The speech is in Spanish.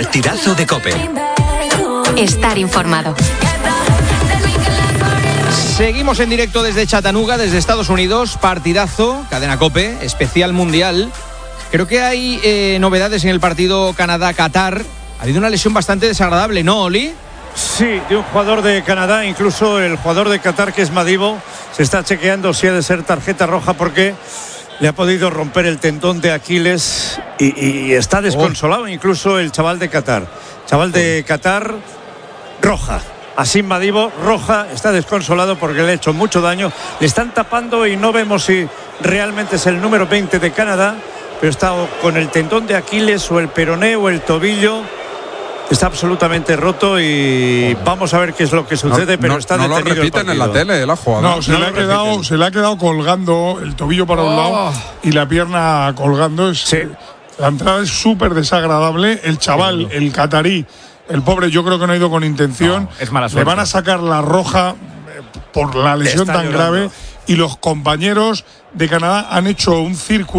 Partidazo de COPE. Estar informado. Seguimos en directo desde Chattanooga, desde Estados Unidos. Partidazo, cadena COPE, especial mundial. Creo que hay novedades en el partido Canadá-Qatar. Ha habido una lesión bastante desagradable, ¿no, Oli? Sí, de un jugador de Canadá, incluso el jugador de Qatar, que es Madibo, se está chequeando si ha de ser tarjeta roja porque le ha podido romper el tendón de Aquiles y está desconsolado. Incluso el chaval de Qatar. Roja. Así Madibo, roja, está desconsolado porque le ha hecho mucho daño. Le están tapando y no vemos si realmente es el número 20 de Canadá, pero está con el tendón de Aquiles o el peroné o el tobillo. Está absolutamente roto y vamos a ver qué es lo que sucede, pero está detenido el partido. No lo repiten en la tele, la jugada. No, se le ha quedado colgando el tobillo para un lado y la pierna colgando. La entrada es súper desagradable. El chaval, el catarí, el pobre, yo creo que no ha ido con intención. Es mala suerte. Le van a sacar la roja por la lesión tan grave y los compañeros de Canadá han hecho un círculo.